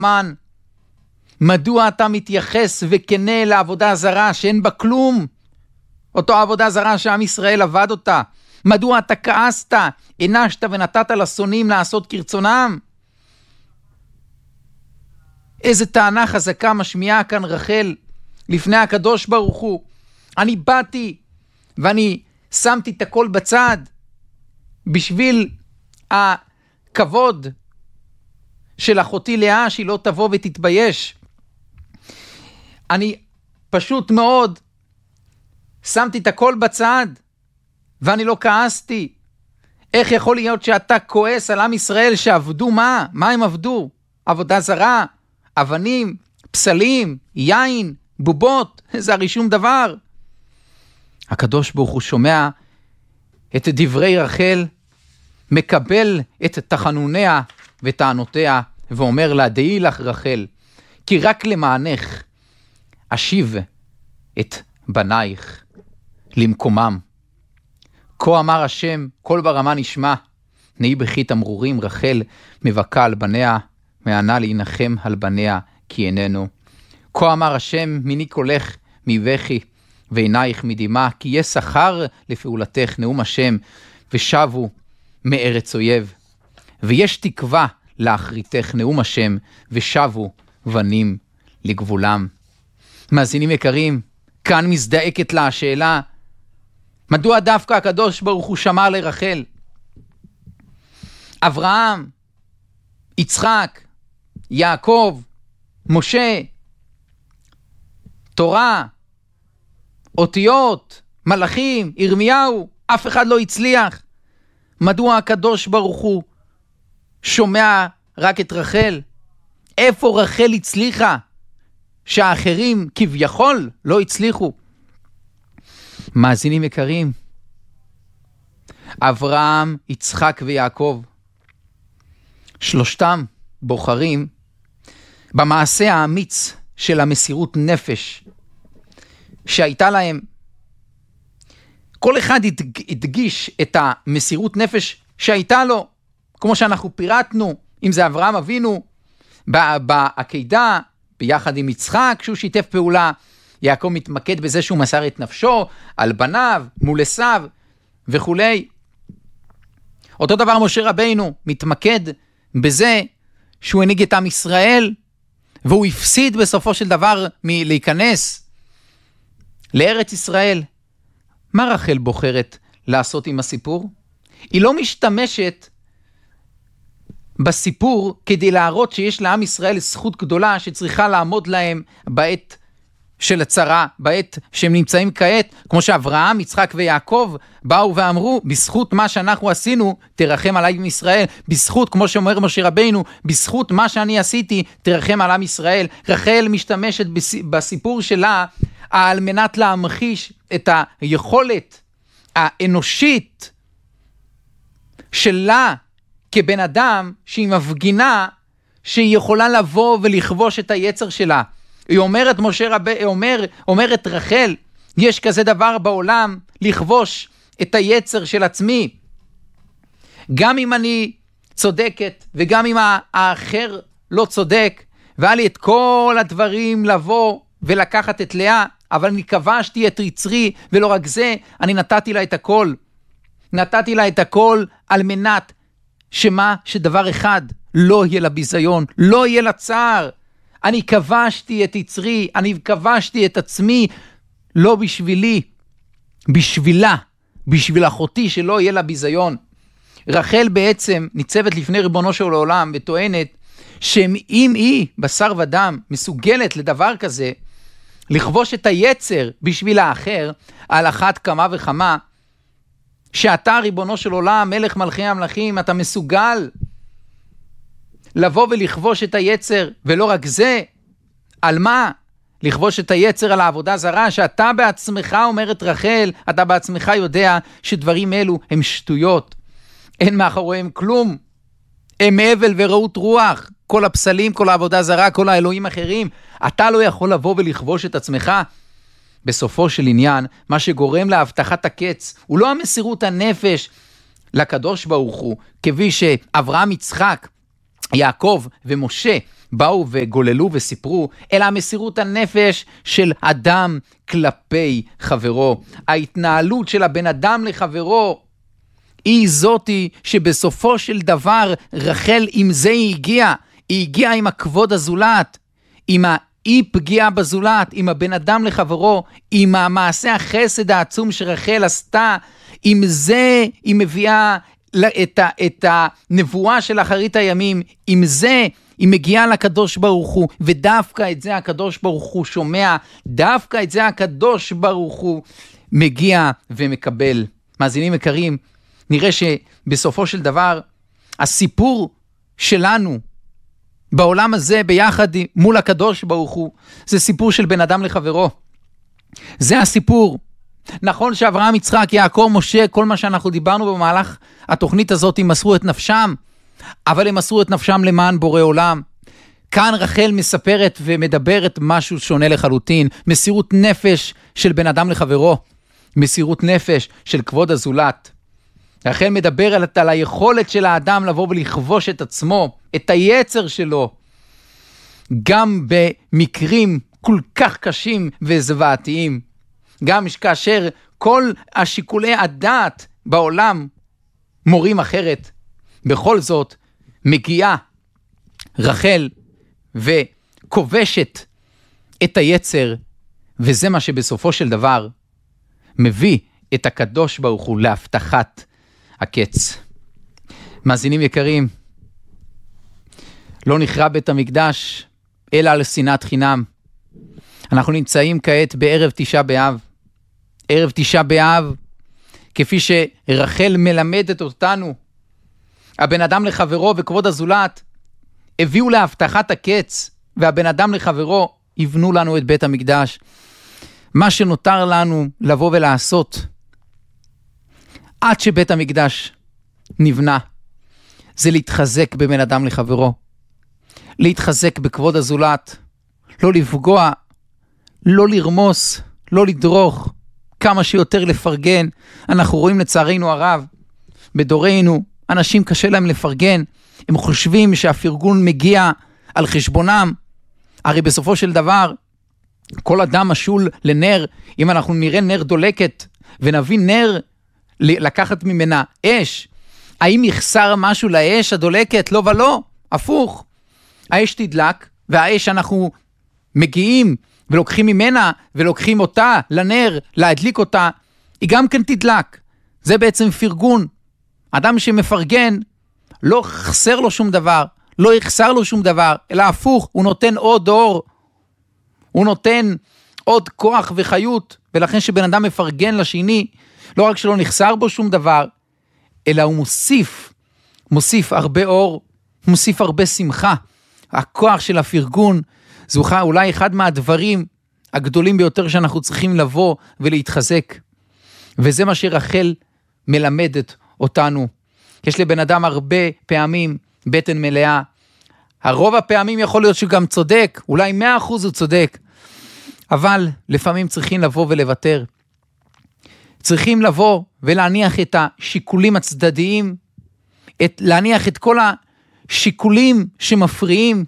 מן, מדוע אתה מתייחס וכנה לעבודה זרה שאין בה כלום? אותו עבודה זרה שעם ישראל עבד אותה. מדוע אתה כעסת, ענשת ונתת לשונאים לעשות כרצונם? איזה טענה חזקה משמיעה כאן רחל לפני הקדוש ברוך הוא. אני באתי ואני שמתי את הכל בצד בשביל הכבוד של אחותי לאה, שהיא לא תבוא ותתבייש. אני פשוט מאוד שמתי את הכל בצד ואני לא כעסתי. איך יכול להיות שאתה כועס על עם ישראל שעבדו מה? מה הם עבדו? עבודה זרה, אבנים, פסלים, יין, בובות, זה הרי שום דבר. הקדוש ברוך הוא שומע את דברי רחל, מקבל את תחנוניה וטענותיה, ואומר לה, דעי לך רחל, כי רק למענך אשיב את בנייך למקומם. כה אמר השם, כל ברמה נשמע, נהי בכי תמרורים, רחל מבכה על בניה, מענה להנחם על בניה, כי איננו. כה אמר השם, מיני קולך מבכי, ועינייך מדמעה, כי יש שכר לפעולתך, נאום השם, ושבו מארץ אויב. ויש תקווה לאחריתך, נאום השם, ושבו בנים לגבולם. מאזינים יקרים, כאן מזדעקת לה השאלה, מדוע דווקא הקדוש ברוך הוא שמר לרחל? אברהם, יצחק, יעקב, משה, תורה, אותיות, מלאכים, ירמיהו, אף אחד לא הצליח. מדוע הקדוש ברוך הוא שומע רק את רחל? איפה רחל הצליחה שהאחרים כביכול לא הצליחו? מאזינים יקרים, אברהם, יצחק ויעקב, שלושתם בוחרים במעשה האמיץ של המסירות נפש שהייתה להם. כל אחד הדגיש את המסירות נפש שהייתה לו, כמו שאנחנו פירטנו, אם זה אברהם אבינו בעקידה, ביחד עם יצחק שהוא שיתף פעולה, יעקב מתמקד בזה שהוא מסר את נפשו על בניו, מול עשיו וכו'. אותו דבר משה רבינו מתמקד בזה שהוא הנהיג את עם ישראל, והוא הפסיד בסופו של דבר מלהיכנס לארץ ישראל. מה רחל בוחרת לעשות עם הסיפור? היא לא משתמשת בסיפור כדי להראות שיש לעם ישראל זכות גדולה שצריכה לעמוד להם בעת של הצרה, בעת שהם נמצאים כעת, כמו שאברהם, יצחק ויעקב באו ואמרו, בזכות מה שאנחנו עשינו, תרחם עליי עם ישראל, בזכות, כמו שאומר משה רבינו, בזכות מה שאני עשיתי, תרחם על עם ישראל. רחל משתמשת בסיפור שלה על מנת להמחיש את היכולת האנושית שלה כבן אדם, שהיא מפגינה שהיא יכולה לבוא ולכבוש את היצר שלה. היא אומרת, אומרת רחל, יש כזה דבר בעולם לכבוש את היצר של עצמי. גם אם אני צודקת וגם אם האחר לא צודק, והיה לי את כל הדברים לבוא ולקחת את לאה, אבל אני כבשתי את יצרי, ולא רק זה, אני נתתי לה את הכל. נתתי לה את הכל על מנת שדבר אחד, לא יהיה לה ביזיון, לא יהיה לה צער. אני כבשתי את יצרי, אני כבשתי את עצמי, לא בשבילי, בשבילה, בשביל אחותי שלא יהיה לה ביזיון. רחל בעצם ניצבת לפני ריבונו של העולם וטוענת שאם היא בשר ודם מסוגלת לדבר כזה, לכבוש את היצר בשביל האחר, על אחת כמה וכמה, שאתה ריבונו של עולם, מלך מלכי המלכים, אתה מסוגל לבוא ולכבוש את היצר, ולא רק זה, על מה? לכבוש את היצר על העבודה זרה, שאתה בעצמך, אומרת רחל, אתה בעצמך יודע שדברים אלו הם שטויות, אין מאחוריהם כלום, הם הבל ורעות רוח, כל הפסלים, כל העבודה זרה, כל האלוהים אחרים, אתה לא יכול לבוא ולכבוש את עצמך. בסופו של עניין, מה שגורם להבטחת הקץ, הוא לא המסירות הנפש לקדוש ברוך הוא, כפי שאברהם, יצחק, יעקב ומשה באו וגוללו וסיפרו, אלא המסירות הנפש של אדם כלפי חברו. ההתנהלות של הבן אדם לחברו היא זאתי שבסופו של דבר רחל עם זה היא הגיעה עם הכבוד הזולת, עם האי פגיעה בזולת, עם הבן אדם לחברו, עם המעשה החסד העצום שרחל עשתה, עם זה היא מביאה את הנבואה של אחרית הימים, עם זה היא מגיעה לקדוש ברוך הוא, ודווקא את זה הקדוש ברוך הוא שומע, דווקא את זה הקדוש ברוך הוא מגיע ומקבל. מאזינים יקרים, נראה שבסופו של דבר הסיפור שלנו בעולם הזה ביחד מול הקדוש ברוך הוא, זה סיפור של בן אדם לחברו. זה הסיפור. נכון שאברהם, יצחק, יעקב, משה, כל מה שאנחנו דיברנו במהלך התוכנית הזאת, הם מסרו את נפשם, אבל הם מסרו את נפשם למען בורא עולם. כאן רחל מספרת ומדברת משהו שונה לחלוטין, מסירות נפש של בן אדם לחברו, מסירות נפש של כבוד הזולת. רחל מדברת על היכולת של האדם לבוא ולכבוש את עצמו, את היצר שלו, גם במקרים כל כך קשים וזוועתיים. גם כאשר כל השיקולי הדעת בעולם מורים אחרת, בכל זאת מגיעה רחל וכובשת את היצר, וזה מה שבסופו של דבר מביא את הקדוש ברוך הוא להבטחת הקץ. מאזינים יקרים, לא נחרב בית המקדש אלא על שנאת חינם. אנחנו נמצאים כעת בערב תשעה באב. ערב תשעה באב, כפי שרחל מלמדת אותנו, הבן אדם לחברו וכבוד הזולת הביאו להבטחת הקץ, והבן אדם לחברו יבנו לנו את בית המקדש. מה שנותר לנו לבוא ולעשות עד שבית המקדש נבנה, זה להתחזק בבן אדם לחברו, להתחזק בכבוד הזולת, לא לפגוע, לא לרמוס, לא לדרוך, כמה שיותר לפרגן. אנחנו רואים לצערנו הרב, בדורנו, אנשים קשה להם לפרגן, הם חושבים שהפרגון מגיע על חשבונם, הרי בסופו של דבר, כל אדם משול לנר. אם אנחנו נראה נר דולקת, ונביא נר לקחת ממנה אש, האם יחסר משהו לאש הדולקת? לא ולא, הפוך. האש תדלק, והאש אנחנו מגיעים ולוקחים ממנה, ולוקחים אותה לנר, להדליק אותה, היא גם כן תדלק. זה בעצם פרגון. אדם שמפרגן, לא חסר לו שום דבר, לא יחסר לו שום דבר, אלא הפוך, הוא נותן עוד אור, הוא נותן עוד כוח וחיות, ולכן שבן אדם מפרגן לשני, לא רק שלא נחסר בו שום דבר, אלא הוא מוסיף הרבה אור, מוסיף הרבה שמחה. הכוח של הפרגון, זה אולי אחד מהדברים הגדולים ביותר שאנחנו צריכים לבוא ולהתחזק. וזה מה שרחל מלמדת אותנו. יש לבן אדם הרבה פעמים בטן מלאה. הרוב הפעמים יכול להיות שהוא גם צודק, אולי 100% הוא צודק. אבל לפעמים צריכים לבוא ולוותר. צריכים לבוא ולהניח את השיקולים הצדדיים, להניח את כל השיקולים שמפריעים,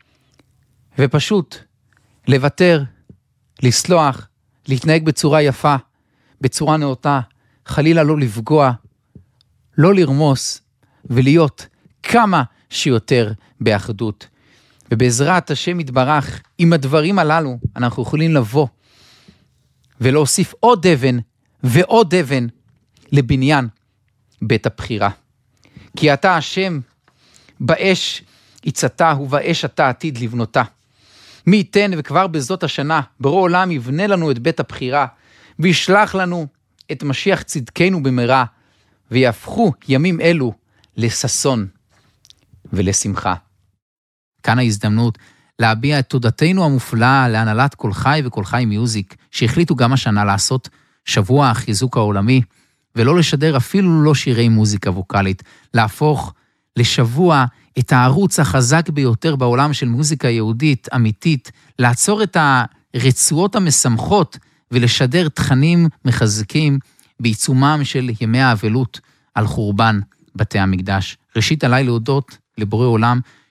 ופשוט לוותר, לסלוח, להתנהג בצורה יפה, בצורה נאותה, חלילה לא לפגוע, לא לרמוס, ולהיות כמה שיותר באחדות. ובעזרת השם יתברך, עם הדברים הללו, אנחנו יכולים לבוא, ולהוסיף עוד אבן, ועוד אבן, לבניין בית הבחירה. כי אתה השם, באש יצאתה, ובאש אתה עתיד לבנותה. מי ייתן וכבר בזאת השנה, ברוא עולם יבנה לנו את בית הבחירה, וישלח לנו את משיח צדקנו במהרה, ויהפכו ימים אלו לששון ולשמחה. כאן ההזדמנות להביע את תודתנו המופלאה להנהלת כל חי וכל חי מיוזיק, שהחליטו גם השנה לעשות שבוע החיזוק העולמי, ולא לשדר אפילו לא שירי מוזיקה ווקלית, להפוך לשבוע את הערוץ החזק ביותר בעולם של מוזיקה יהודית אמיתית, לעצור את הרצועות המשמחות ולשדר תכנים מחזקים בעיצומם של ימי האבלות על חורבן בתי המקדש. ראשית עליי להודות לבורא עולם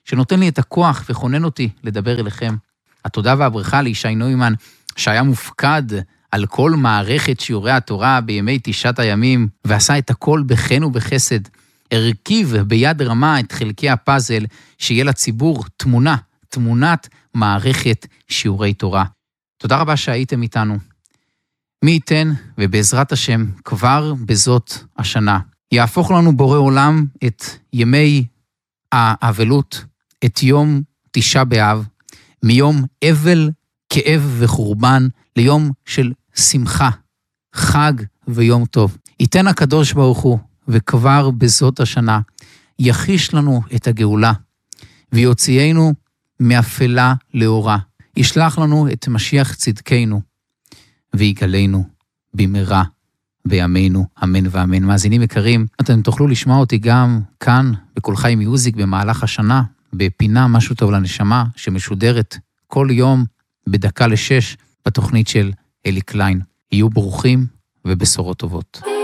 שנותן לי את הכוח וכונן אותי לדבר אליכם. התודה והברכה לישי נוימן, שהיה מופקד על כל מערכת שיעורי התורה בימי 9 הימים, ועשה את הכל בחן ובחסד, הרכיב ביד רמה את חלקי הפאזל, שיהיה לציבור תמונת מערכת שיעורי תורה. תודה רבה שהייתם איתנו. מי ייתן ובעזרת השם כבר בזאת השנה, יהפוך לנו בורא עולם את ימי האבלות, את יום 9 באב, מיום אבל, כאב וחורבן, ליום של שמחה, חג ויום טוב. ייתן הקדוש ברוך הוא, וכבר בזאת השנה, יחיש לנו את הגאולה, ויוציאנו מאפלה לאורה. ישלח לנו את משיח צדקנו, ויגלנו במהרה בימינו, אמן ואמן. מאזינים יקרים, אתם תוכלו לשמוע אותי גם כאן, בכל חי מיוזיק, במהלך השנה, בפינה משהו טוב לנשמה, שמשודרת כל יום ב5:50 בתוכנית של אלי קליין. יהיו ברוכים ובשורות טובות.